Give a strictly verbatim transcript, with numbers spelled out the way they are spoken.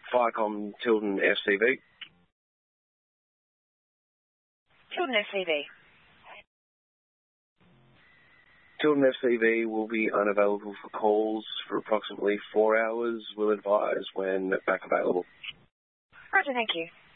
Viacom Tilden F C V. Tilden F C V. Tilden F C V will be unavailable for calls for approximately four hours. We'll advise when back available. Roger, thank you.